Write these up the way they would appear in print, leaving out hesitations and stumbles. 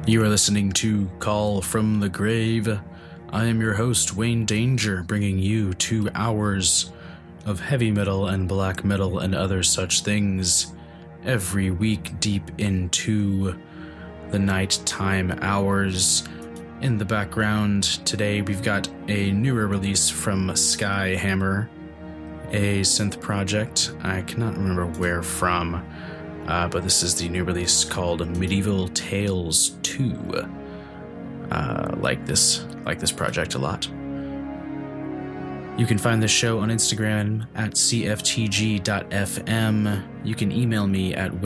You are listening to Call from the Grave. I am your host, Wayne Danger, bringing you 2 hours of heavy metal and black metal and other such things every week deep into the nighttime hours. In the background today, we've got a newer release from Skyhammer, a synth project. I cannot remember where from. But this is the new release called Medieval Tales 2. Like this project a lot. You can find this show on Instagram at cftg.fm. You can email me at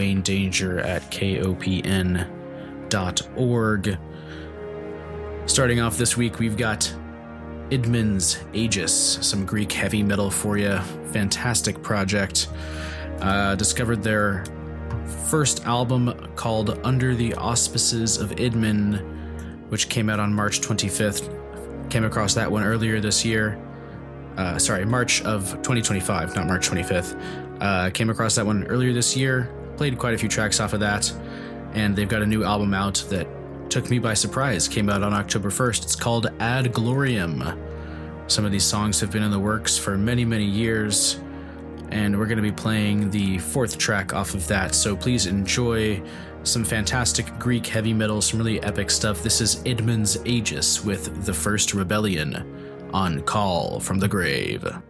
waynedanger@kopn.org. Starting off this week, we've got Idmins Aegis, some Greek heavy metal for you. Fantastic project. Discovered their first album called Under the Auspices of Idmin, which came out on March 25th. Came across that one earlier this year. March of 2025, not March 25th. Came across that one earlier this year. Played quite a few tracks off of that. And they've got a new album out that took me by surprise. Came out on October 1st. It's called Ad Gloriam. Some of these songs have been in the works for many, many years. And we're going to be playing the 4th track off of that, so please enjoy some fantastic Greek heavy metal, some really epic stuff. This is Idmins Aegis with The First Rebellion on Call from the Grave.